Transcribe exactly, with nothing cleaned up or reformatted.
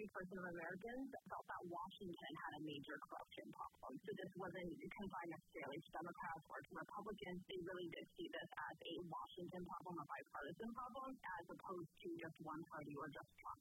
seventy percent of Americans felt that Washington had a major corruption problem. So this wasn't confined necessarily to Democrats or to Republicans. They really did see this as a Washington problem, a bipartisan problem, as opposed to just one party or just Trump.